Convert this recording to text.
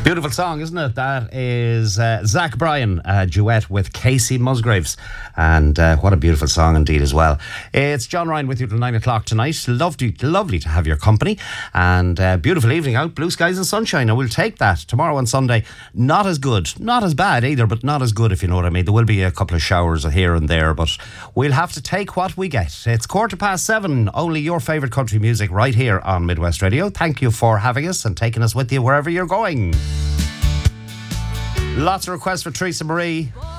Beautiful song, isn't it? That is Zach Bryan, a duet with Casey Musgraves. And what a beautiful song indeed as well. It's John Ryan with you till 9 o'clock tonight. Lovely to have your company. And beautiful evening out, blue skies and sunshine. And we'll take that. Tomorrow and Sunday, not as good. Not as bad either, but not as good, if you know what I mean. There will be a couple of showers here and there, but we'll have to take what we get. It's 7:15, only your favourite country music right here on Midwest Radio. Thank you for having us and taking us with you wherever you're going. Lots of requests for Teresa Marie.